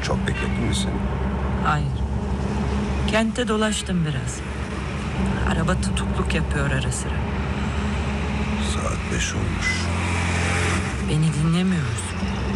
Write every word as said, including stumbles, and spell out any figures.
Çok beklettin mi seni? Hayır. Kentte dolaştım biraz. Araba tutukluk yapıyor ara sıra. Saat beş olmuş. Beni dinlemiyorsun.